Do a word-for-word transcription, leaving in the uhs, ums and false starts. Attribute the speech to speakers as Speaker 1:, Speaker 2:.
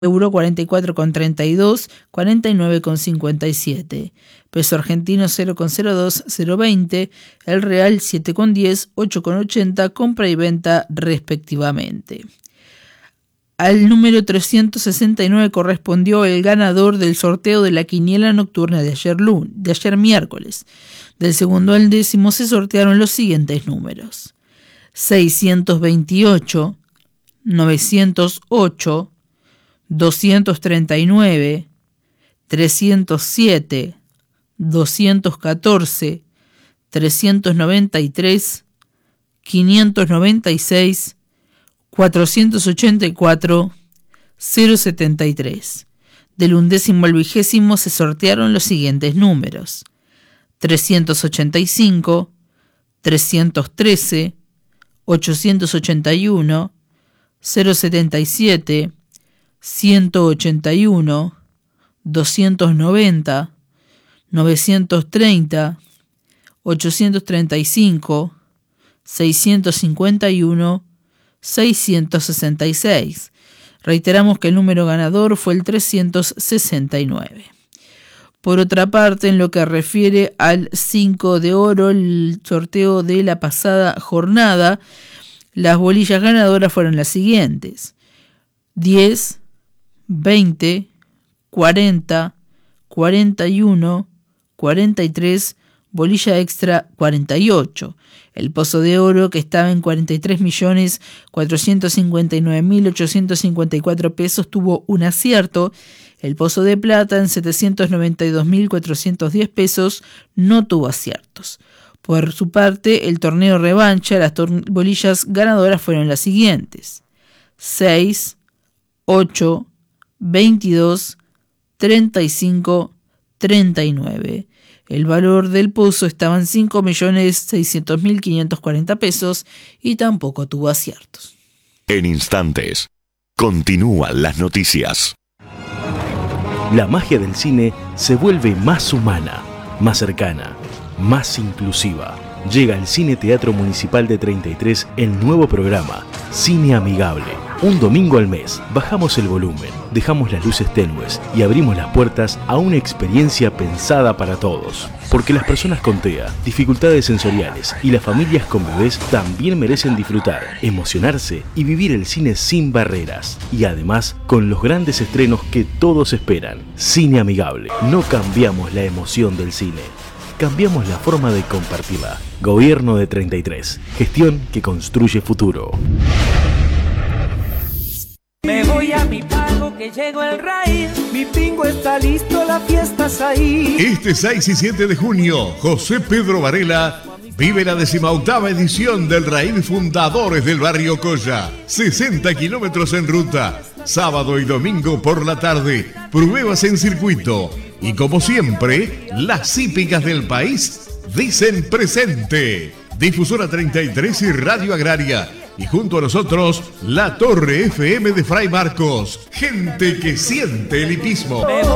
Speaker 1: euro cuarenta y cuatro con treinta y dos, cuarenta y nueve con cincuenta y siete. Peso argentino cero con cero dos, cero con veinte. El real siete con diez, ocho con ochenta, compra y venta respectivamente. Al número trescientos sesenta y nueve correspondió el ganador del sorteo de la quiniela nocturna de ayer, lunes, de ayer miércoles. Del segundo al décimo se sortearon los siguientes números: seiscientos veintiocho, novecientos ocho, doscientos treinta y nueve, trescientos siete, doscientos catorce, trescientos noventa y tres, quinientos noventa y seis, cuatrocientos ochenta y cuatro, cero setenta y tres. Del undécimo al vigésimo se sortearon los siguientes números: trescientos ochenta y cinco, trescientos trece, ochocientos ochenta y uno, cero setenta y siete, ciento ochenta y uno, doscientos noventa, novecientos treinta, ochocientos treinta y cinco, seiscientos cincuenta y uno, seiscientos sesenta y seis. Reiteramos que el número ganador fue el trescientos sesenta y nueve. Por otra parte, en lo que refiere al cinco de oro, el sorteo de la pasada jornada, las bolillas ganadoras fueron las siguientes: diez, veinte, cuarenta, cuarenta y uno, cuarenta y tres, bolilla extra cuarenta y ocho. El pozo de oro, que estaba en cuarenta y tres millones cuatrocientos cincuenta y nueve mil ochocientos cincuenta y cuatro pesos, tuvo un acierto. El pozo de plata, en setecientos noventa y dos mil cuatrocientos diez pesos, no tuvo aciertos. Por su parte, el torneo revancha, las tor- bolillas ganadoras fueron las siguientes: seis, ocho, veintidós, treinta y cinco, treinta y nueve. El valor del pozo estaba en cinco millones seiscientos mil quinientos cuarenta pesos y tampoco tuvo aciertos.
Speaker 2: En instantes, continúan las noticias.
Speaker 3: La magia del cine se vuelve más humana, más cercana, más inclusiva. Llega al Cine Teatro Municipal de treinta y tres el nuevo programa Cine Amigable. Un domingo al mes bajamos el volumen, dejamos las luces tenues y abrimos las puertas a una experiencia pensada para todos. Porque las personas con T E A, dificultades sensoriales y las familias con bebés también merecen disfrutar, emocionarse y vivir el cine sin barreras. Y además con los grandes estrenos que todos esperan. Cine Amigable. No cambiamos la emoción del cine, cambiamos la forma de compartirla. Gobierno de treinta y tres. Gestión que construye futuro.
Speaker 4: Me voy a mi pago que llegó el raíz. Mi pingo está listo, la fiesta es ahí.
Speaker 5: Este seis y siete de junio, José Pedro Varela vive la decimoctava edición del Raíz Fundadores del Barrio Colla. sesenta kilómetros en ruta, sábado y domingo por la tarde, pruebas en circuito. Y como siempre, las hípicas del país dicen presente. Difusora treinta y tres y Radio Agraria. Y junto a nosotros, la Torre F M de Fray Marcos. Gente que siente el hipismo.